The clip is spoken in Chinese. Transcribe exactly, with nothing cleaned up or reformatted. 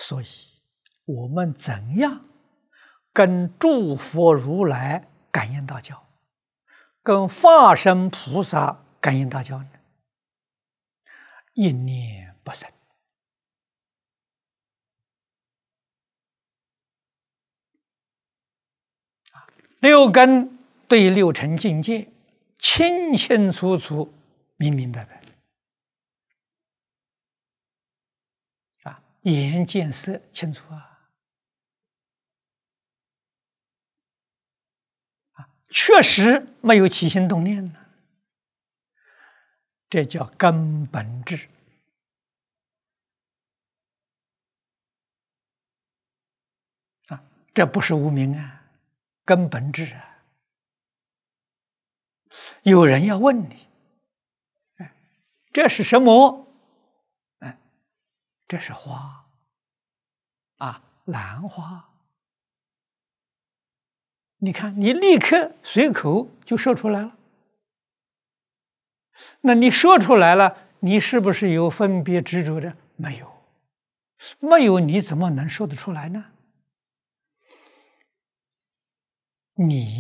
所以，我们怎样跟诸佛如来感应道交，跟化身菩萨感应道交呢？一念不生。六根对六尘境界清清楚楚、明明白白啊，眼见色清楚啊，啊，确实没有起心动念呢，这叫根本智啊，这不是无明啊。根本智啊！有人要问你，哎，这是什么？哎，这是花啊，兰花。你看，你立刻随口就说出来了。那你说出来了，你是不是有分别执着的？没有，没有，你怎么能说得出来呢？你